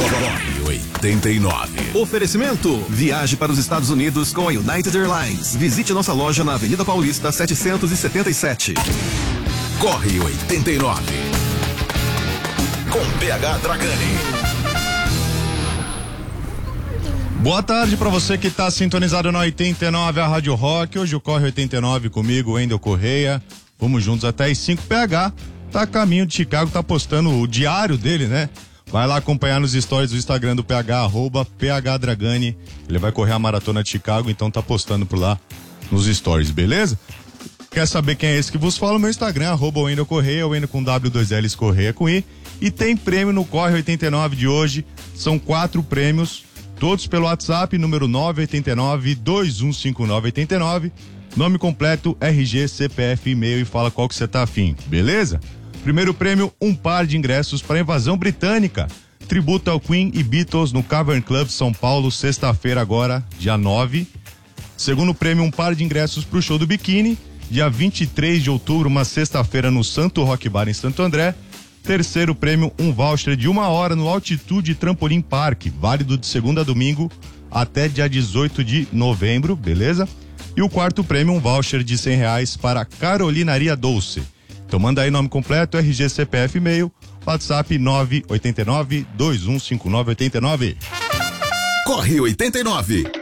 Corre 89. Oferecimento: viaje para os Estados Unidos com a United Airlines. Visite nossa loja na Avenida Paulista 777. Corre 89. Com PH Dragani. Boa tarde para você que está sintonizado na 89, a Rádio Rock. Hoje o Corre 89 comigo, Wendel Correia. Vamos juntos até as 5. PH tá a caminho de Chicago, tá postando o diário dele, né? Vai lá acompanhar nos stories do Instagram do PH, @PHDragani. Ele vai correr a maratona de Chicago, então tá postando por lá nos stories, beleza? Quer saber quem é esse que vos fala? Meu Instagram, @Wendel Correia, Wendel com W, 2 L's, Correia com I. E tem prêmio no Corre 89 de hoje. São 4 prêmios. Todos pelo WhatsApp, número 989-215989. Nome completo, RG, CPF, e-mail e fala qual que você tá afim, beleza? Primeiro prêmio, um par de ingressos para a Invasão Britânica. Tributo ao Queen e Beatles no Cavern Club São Paulo, sexta-feira agora, dia 9. Segundo prêmio, um par de ingressos para o show do Biquíni, dia 23 de outubro, uma sexta-feira no Santo Rock Bar em Santo André. Terceiro prêmio, um voucher de 1 hora no Altitude Trampolim Park, válido de segunda a domingo até dia 18 de novembro, beleza? E o quarto prêmio, um voucher de R$100 para Carolinaria Doce. Então manda aí nome completo, RG, CPF, e-mail, WhatsApp 989-215989. Corre 89.